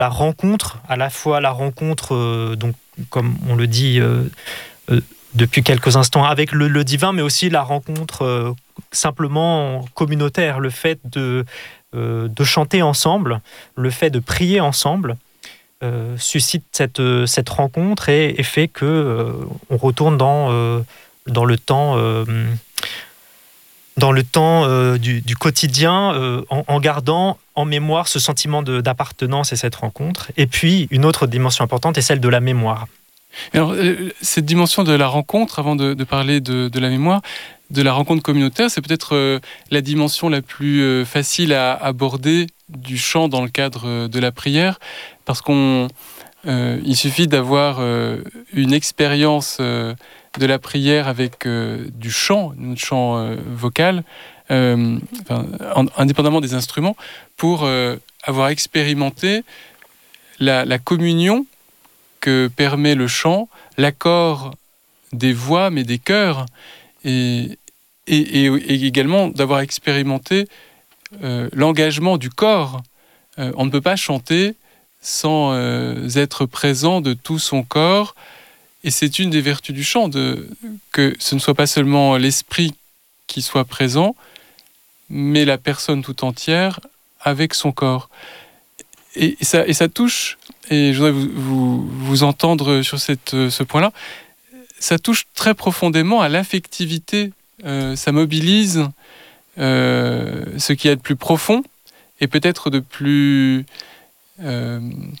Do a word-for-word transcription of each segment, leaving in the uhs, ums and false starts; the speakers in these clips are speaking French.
la rencontre, à la fois la rencontre, euh, donc, comme on le dit euh, euh, depuis quelques instants, avec le, le divin, mais aussi la rencontre euh, simplement communautaire, le fait de, euh, de chanter ensemble, le fait de prier ensemble, euh, suscite cette, cette rencontre et, et fait qu'on euh, retourne dans, euh, dans le temps... Euh, dans le temps euh, du, du quotidien, euh, en, en gardant en mémoire ce sentiment de, d'appartenance et cette rencontre. Et puis, une autre dimension importante est celle de la mémoire. Alors, cette dimension de la rencontre, avant de, de parler de, de la mémoire, de la rencontre communautaire, c'est peut-être euh, la dimension la plus euh, facile à aborder du chant dans le cadre de la prière, parce qu'on, euh, il suffit d'avoir euh, une expérience euh, de la prière avec euh, du chant, du chant euh, vocal, euh, enfin, en, indépendamment des instruments, pour euh, avoir expérimenté la, la communion que permet le chant, l'accord des voix, mais des cœurs, et, et, et, et également d'avoir expérimenté euh, l'engagement du corps. Euh, on ne peut pas chanter sans euh, être présent de tout son corps, et c'est une des vertus du chant, de, que ce ne soit pas seulement l'esprit qui soit présent, mais la personne tout entière avec son corps. Et, et, ça, et ça touche, et je voudrais vous, vous, vous entendre sur cette, ce point-là, ça touche très profondément à l'affectivité, euh, ça mobilise euh, ce qu'il y a de plus profond, et peut-être de plus, euh,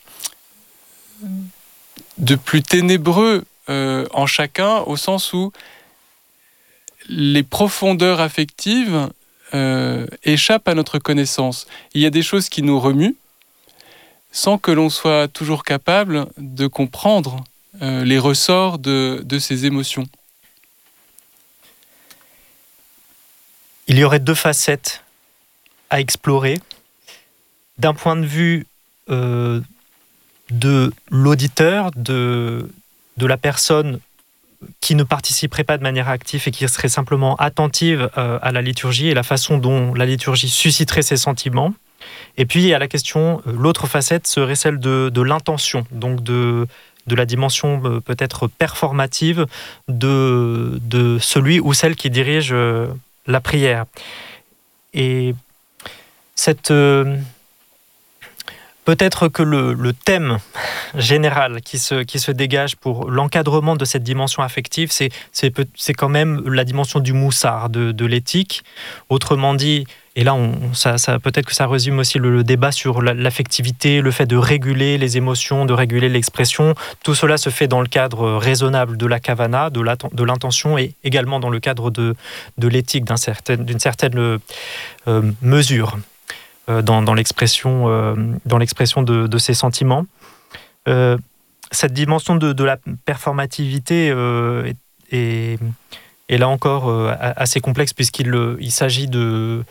de plus ténébreux euh, en chacun, au sens où les profondeurs affectives euh, échappent à notre connaissance. Il y a des choses qui nous remuent, sans que l'on soit toujours capable de comprendre euh, les ressorts de, de ces émotions. Il y aurait deux facettes à explorer. D'un point de vue euh, de l'auditeur, de, de la personne qui ne participerait pas de manière active et qui serait simplement attentive euh, à la liturgie et la façon dont la liturgie susciterait ses sentiments. Et puis, à la question, l'autre facette serait celle de, de l'intention, donc de, de la dimension euh, peut-être performative de, de celui ou celle qui dirige euh, la prière. Et cette... Euh, Peut-être que le, le thème général qui se, qui se dégage pour l'encadrement de cette dimension affective, c'est, c'est, c'est quand même la dimension du moussard, de, de l'éthique. Autrement dit, et là, on, ça, ça, peut-être que ça résume aussi le, le débat sur la, l'affectivité, le fait de réguler les émotions, de réguler l'expression. Tout cela se fait dans le cadre raisonnable de la kavana, de, la, de l'intention, et également dans le cadre de, de l'éthique, d'un certain, d'une certaine euh, mesure. Dans, dans l'expression, euh, dans l'expression de, de ses sentiments. Euh, cette dimension de, de la performativité euh, est, est, est là encore euh, assez complexe puisqu'il il s'agit de...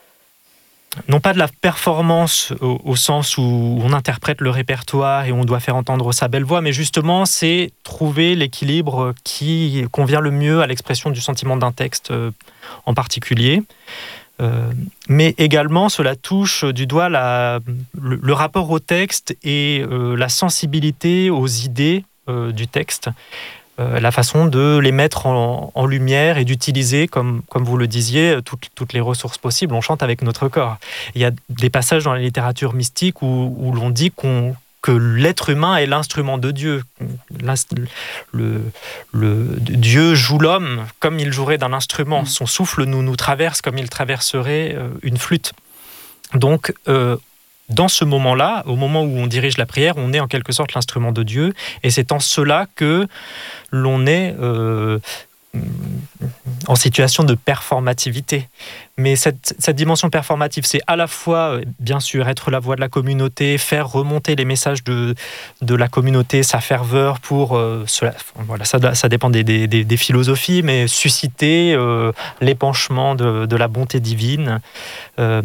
non pas de la performance au, au sens où on interprète le répertoire et on doit faire entendre sa belle voix, mais justement c'est trouver l'équilibre qui convient le mieux à l'expression du sentiment d'un texte euh, en particulier. Euh, mais également, cela touche du doigt la, le, le rapport au texte et euh, la sensibilité aux idées euh, du texte, euh, la façon de les mettre en, en lumière et d'utiliser, comme, comme vous le disiez, toutes, toutes les ressources possibles. On chante avec notre corps. Il y a des passages dans la littérature mystique où, où l'on dit qu'on que l'être humain est l'instrument de Dieu. Le, le, Dieu joue l'homme comme il jouerait d'un instrument. Son souffle nous, nous traverse comme il traverserait une flûte. Donc, euh, dans ce moment-là, au moment où on dirige la prière, on est en quelque sorte l'instrument de Dieu. Et c'est en cela que l'on est... Euh, en situation de performativité. Mais cette, cette dimension performative, c'est à la fois, bien sûr, être la voix de la communauté, faire remonter les messages de, de la communauté, sa ferveur pour... Euh, cela, voilà, ça, ça dépend des, des, des philosophies, mais susciter euh, l'épanchement de, de la bonté divine, euh,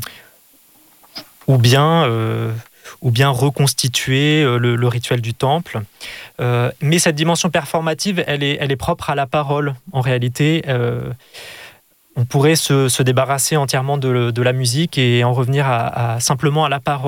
ou bien... Euh, ou bien reconstituer le, le rituel du temple. Euh, mais cette dimension performative, elle est, elle est propre à la parole, en réalité. Euh, on pourrait se, se débarrasser entièrement de, de la musique et en revenir à, à, simplement à la parole.